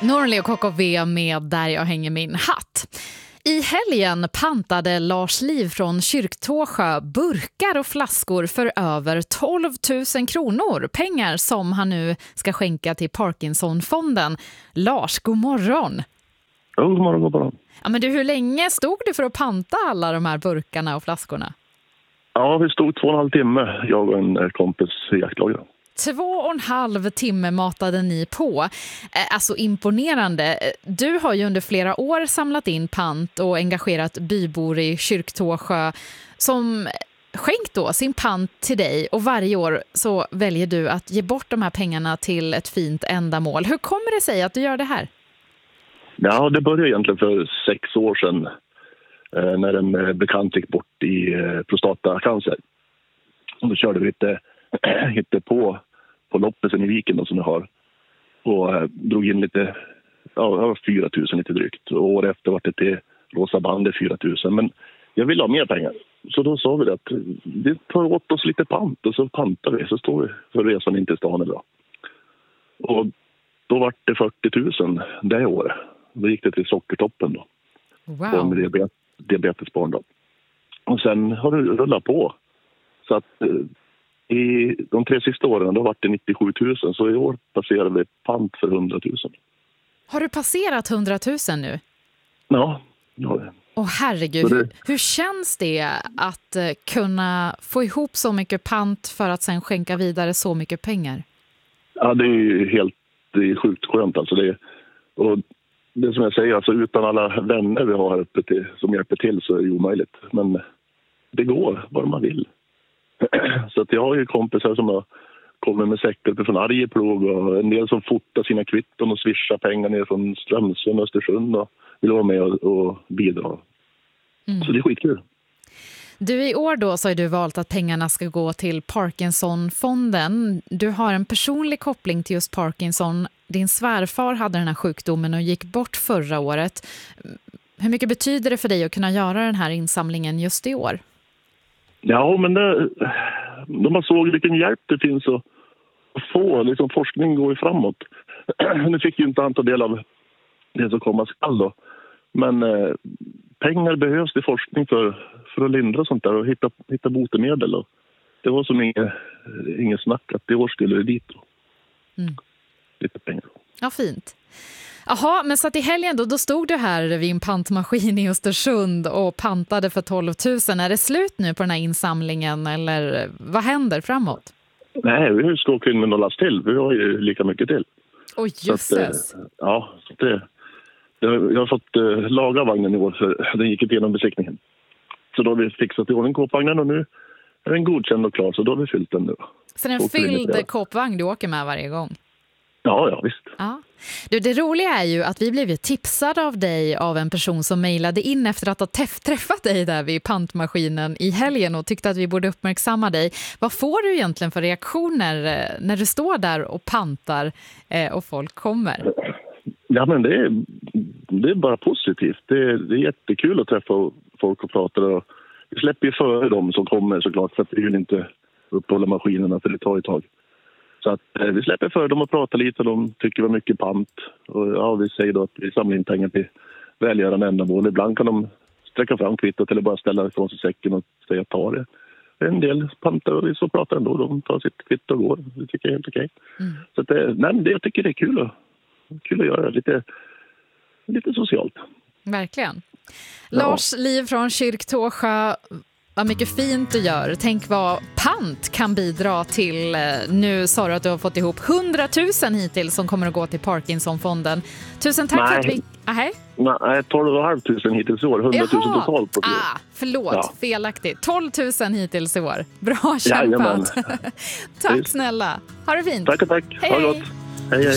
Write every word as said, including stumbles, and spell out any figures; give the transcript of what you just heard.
Norli och K K V med Där jag hänger min hatt. I helgen pantade Lars Liv från Kyrktåsjö burkar och flaskor för över tolv tusen kronor. Pengar som han nu ska skänka till Parkinsonfonden. Lars, god morgon. Ja, god morgon, god morgon. Ja, men du, hur länge stod du för att panta alla de här burkarna och flaskorna? Ja, vi stod två och en halv timme, jag och en kompis i jaktlaget. Två och en halv timme matade ni på. Alltså imponerande. Du har ju under flera år samlat in pant och engagerat bybor i Kyrktåsjö som skänkt då sin pant till dig. Och varje år så väljer du att ge bort de här pengarna till ett fint ändamål. Hur kommer det sig att du gör det här? Ja, det började egentligen för sex år sedan eh, när en bekant gick bort i eh, prostatacancer. Och då körde vi lite hittade på på loppisen i Viken då, som jag har, och eh, drog in lite, ja, fyra tusen lite drygt, och år efter var det till Rosa bandet fyra tusen, men jag ville ha mer pengar, så då sa vi att vi tar åt oss lite pant och så pantar vi, så står vi för resan in till stan idag. Och då var det fyrtio tusen det året. Då gick det till Sockertoppen då. Wow. På diabet- diabetesbarn då. Och sen har det rullat på. Så att eh, i de tre sista åren då var det nittiosju tusen. Så i år passerade vi pant för hundra tusen. Har du passerat hundra tusen nu? Ja, ja det. Åh herregud, det... hur, hur känns det att uh, kunna få ihop så mycket pant för att sen skänka vidare så mycket pengar? Ja, det är ju helt, det är sjukt skönt alltså. Det är, och det som jag säger, alltså utan alla vänner vi har här uppe till, som hjälper till, så är det omöjligt. Men det går, bara man vill. Så att jag har ju kompisar som har kommit med säckar från Arjeplog, och en del som fotar sina kvitton och swishar pengar ner från Strömsund och Östersund och vill vara med och, och bidra. Mm. Så det är skitkul. Du, i år då så har du valt att pengarna ska gå till Parkinsonfonden. Du har en personlig koppling till just Parkinson. Din svärfar hade den här sjukdomen och gick bort förra året. Hur mycket betyder det för dig att kunna göra den här insamlingen just i år? Ja, men det, de man såg vilken hjälp det finns att få. Liksom, forskning går ju framåt. Nu fick ju inte han ta del av det som komma skall då. Men eh, pengar behövs till forskning för, för att lindra sånt där och hitta, hitta botemedel. Och det var som inget, inget snack att i år skulle det dit då. Mm. Lite pengar. Ja, fint. Jaha, men så att i helgen då, då stod du här vid en pantmaskin i Östersund och pantade för tolv tusen. Är det slut nu på den här insamlingen eller vad händer framåt? Nej, vi ska åka in med några last till. Vi har ju lika mycket till. Oj, jösses. Ja, det, det, jag har fått eh, laga vagnen i år, för den gick inte igenom besiktningen. Så då har vi fixat i ordning kåpvagnen och nu är den godkänd och klar, så då har vi fyllt den nu. Så det är en fylld kåpvagn du åker med varje gång? Ja, ja, visst. Ja. Du, det roliga är ju att vi blev tipsade av dig av en person som mejlade in efter att ha träff- träffat dig där vid pantmaskinen i helgen och tyckte att vi borde uppmärksamma dig. Vad får du egentligen för reaktioner eh, när du står där och pantar eh, och folk kommer? Ja, men det är, det är bara positivt. Det är, det är jättekul att träffa folk och prata. Och vi släpper ju före dem som kommer såklart, för att vi vill inte uppehålla maskinerna, för det tar ett tag. Så att eh, vi släpper för dem och pratar lite, och de tycker det var mycket pant. Och ja, vi säger då att vi samlar in pengar till välgörande ändamål. Ibland kan de sträcka fram kvittot eller bara ställa ifrån sig säcken och säga ta det. En del pantar och vi så pratar ändå, de tar sitt kvitto och går. Det tycker jag är helt okej. Mm. Så att, eh, nej, det, jag tycker det är kul, och, kul att göra, lite, lite socialt. Verkligen. Ja. Lars Liv från Kyrktåsjö, vad mycket fint du gör. Tänk vad pant kan bidra till. Nu sa du att du har fått ihop hundra tusen hittills som kommer att gå till Parkinsonfonden. Tusen tack. Nej. För att vi... Aha. Nej, tolv och ett halvt tusen hittills i år. hundra tusen totalt på fyra. Ah, förlåt, ja. Felaktigt. tolv tusen hittills i år. Bra kämpat. Tack snälla. Ha det fint. Tack och tack. Hej, ha det gott. Hej, hej.